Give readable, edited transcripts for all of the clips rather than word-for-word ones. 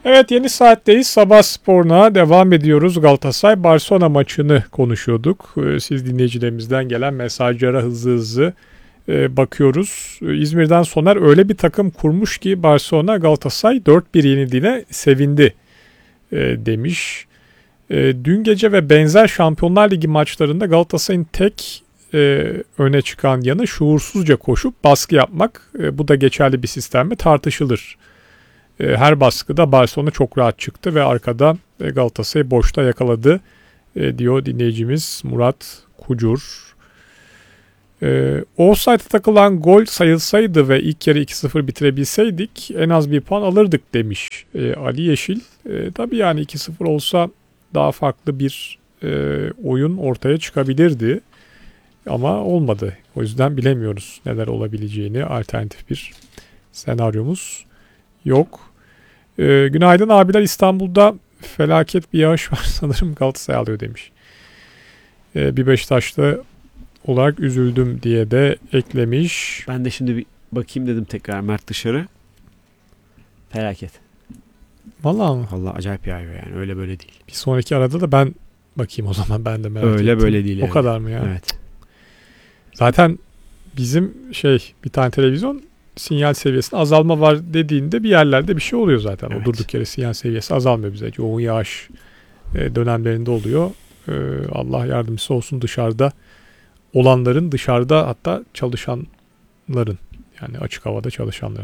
Evet, yeni saatteyiz. Sabah sporuna devam ediyoruz. Galatasaray Barcelona maçını konuşuyorduk. Siz dinleyicilerimizden gelen mesajlara hızlı hızlı bakıyoruz. İzmir'den Soner öyle bir takım kurmuş ki Barcelona Galatasaray 4-1 yenildiğine sevindi demiş. Dün gece ve benzer Şampiyonlar Ligi maçlarında Galatasaray'ın tek öne çıkan yanı şuursuzca koşup baskı yapmak. Bu da geçerli bir sistem mi tartışılır. Her baskıda Barcelona çok rahat çıktı ve arkada Galatasaray'ı boşta yakaladı diyor dinleyicimiz Murat Kucur. Offside'a takılan gol sayılsaydı ve ilk yarı 2-0 bitirebilseydik en az bir puan alırdık demiş Ali Yeşil. Tabii yani 2-0 olsa daha farklı bir oyun ortaya çıkabilirdi ama olmadı. O yüzden bilemiyoruz neler olabileceğini. Alternatif bir senaryomuz yok. Günaydın abiler, İstanbul'da felaket bir yağış var sanırım Galatasaray alıyor demiş. Bir Beşiktaşlı olarak üzüldüm diye de eklemiş. Ben de şimdi bir bakayım dedim tekrar Mert dışarı. Felaket. Vallahi acayip yağıyor yani, öyle böyle değil. Bir sonraki arada da ben bakayım o zaman, ben de merak ettim. Öyle böyle değil yani. O kadar mı ya? Evet. Zaten bizim bir tane televizyon sinyal seviyesinde azalma var dediğinde bir yerlerde bir şey oluyor zaten. Evet. O durduk yere sinyal seviyesi azalmıyor bize. Yoğun yağış dönemlerinde oluyor. Allah yardımcısı olsun dışarıda olanların, dışarıda hatta çalışanların, yani açık havada çalışanların.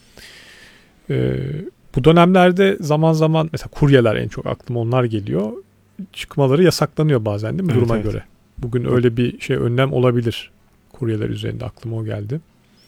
Bu dönemlerde zaman zaman mesela kuryeler, en çok aklıma onlar geliyor. Çıkmaları yasaklanıyor bazen, değil mi? Duruma göre. Bugün öyle bir önlem olabilir. Kuryeler üzerinde aklıma o geldi.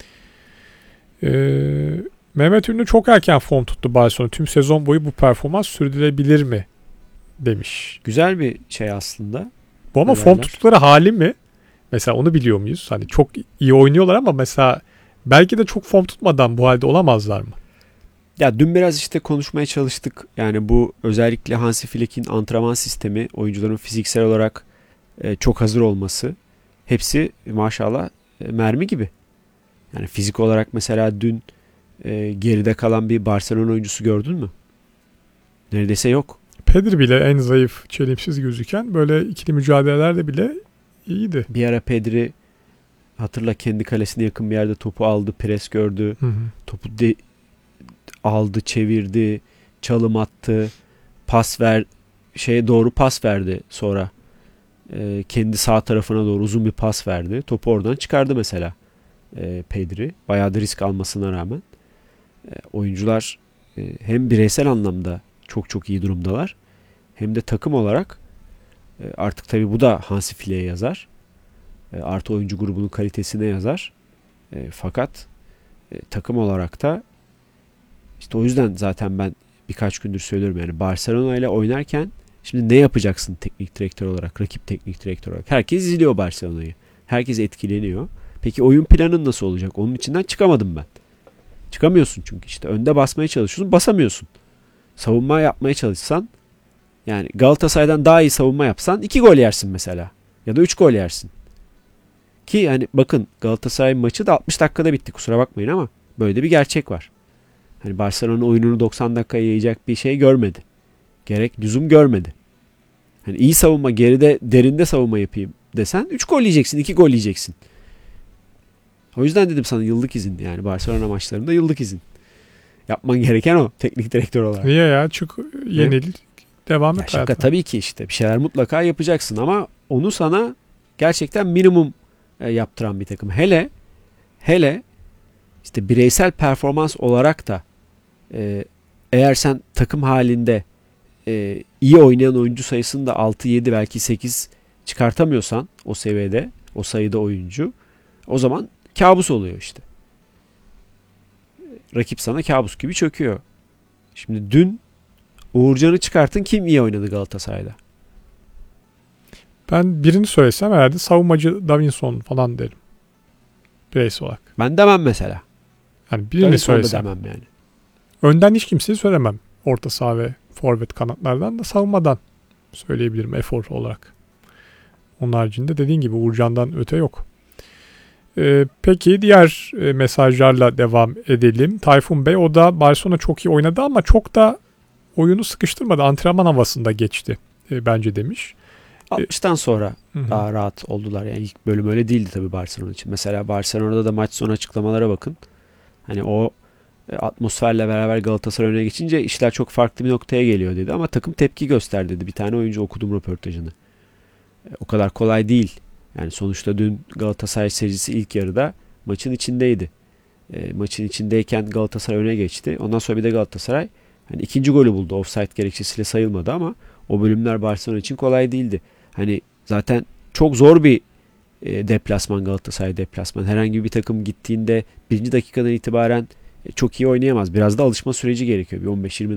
Mehmet Ünlü çok erken form tuttu Barcelona. Tüm sezon boyu bu performans sürdürülebilir mi demiş. Güzel bir şey aslında. Bu ama form tuttukları hali mi? Mesela onu biliyor muyuz? Hani çok iyi oynuyorlar ama mesela belki de çok form tutmadan bu halde olamazlar mı? Ya dün biraz işte konuşmaya çalıştık. Yani bu özellikle Hansi Flick'in antrenman sistemi, oyuncuların fiziksel olarak çok hazır olması. Hepsi maşallah mermi gibi. Yani fizik olarak mesela dün geride kalan bir Barcelona oyuncusu gördün mü? Neredeyse yok. Pedri bile en zayıf, çelimsiz gözüken böyle ikili mücadelelerde bile iyiydi. Bir ara Pedri, hatırla, kendi kalesine yakın bir yerde topu aldı, pres gördü. Hı. Topu aldı, çevirdi, çalım attı, doğru pas verdi sonra. Kendi sağ tarafına doğru uzun bir pas verdi. Topu oradan çıkardı mesela Pedri. Bayağı da risk almasına rağmen. Oyuncular hem bireysel anlamda çok çok iyi durumdalar. Hem de takım olarak artık tabii bu da Hansi Flick'e yazar. Artı oyuncu grubunun kalitesine yazar. Fakat takım olarak da işte o yüzden zaten ben birkaç gündür söylüyorum, yani Barcelona ile oynarken şimdi ne yapacaksın teknik direktör olarak, rakip teknik direktör olarak? Herkes izliyor Barcelona'yı. Herkes etkileniyor. Peki oyun planın nasıl olacak? Onun içinden çıkamadım ben. Çıkamıyorsun çünkü işte önde basmaya çalışıyorsun, basamıyorsun. Savunma yapmaya çalışsan, yani Galatasaray'dan daha iyi savunma yapsan 2 gol yersin mesela. Ya da 3 gol yersin. Ki yani bakın, Galatasaray maçı da 60 dakikada bitti, kusura bakmayın ama böyle bir gerçek var. Hani Barcelona oyununu 90 dakikaya yayacak bir şey görmedi. Lüzum görmedi. Hani iyi savunma, geride derinde savunma yapayım desen 3 gol yiyeceksin, 2 gol yiyeceksin. O yüzden dedim sana yıllık izin, yani Barcelona maçlarında yıllık izin. Yapman gereken o teknik direktör olarak. Niye ya? Çık, yenil, devam et. Şaka tabii ki, işte bir şeyler mutlaka yapacaksın ama onu sana gerçekten minimum yaptıran bir takım. Hele işte bireysel performans olarak da eğer sen takım halinde iyi oynayan oyuncu sayısını da 6-7 belki 8 çıkartamıyorsan o seviyede, o sayıda oyuncu, o zaman kabus oluyor işte. Rakip sana kabus gibi çöküyor. Şimdi dün Uğurcan'ı çıkartın, kim iyi oynadı Galatasaray'da? Ben birini söylesem herhalde savunmacı Davinson falan derim. Bireysel olarak. Ben demem mesela. Yani birini söylesem. Demem yani. Önden hiç kimseyi söylemem. Orta saha ve forvet kanatlardan da savunmadan söyleyebilirim efor olarak. Onun haricinde dediğin gibi Uğurcan'dan öte yok. Peki diğer mesajlarla devam edelim. Tayfun Bey, o da Barcelona çok iyi oynadı ama çok da oyunu sıkıştırmadı. Antrenman havasında geçti bence demiş. 60'tan sonra Hı-hı. daha rahat oldular. Yani ilk bölüm öyle değildi tabii Barcelona için. Mesela Barcelona'da da maç sonu açıklamalara bakın. Hani o atmosferle beraber Galatasaray öne geçince işler çok farklı bir noktaya geliyor dedi. Ama takım tepki gösterdi dedi. Bir tane oyuncu okudum röportajını. O kadar kolay değil. Yani sonuçta dün Galatasaray seyircisi ilk yarıda maçın içindeydi. Maçın içindeyken Galatasaray öne geçti. Ondan sonra bir de Galatasaray hani ikinci golü buldu. Offside gerekçesiyle sayılmadı ama o bölümler Barcelona için kolay değildi. Hani zaten çok zor bir deplasman, Galatasaray deplasman. Herhangi bir takım gittiğinde birinci dakikadan itibaren çok iyi oynayamaz. Biraz da alışma süreci gerekiyor. Bir 15-20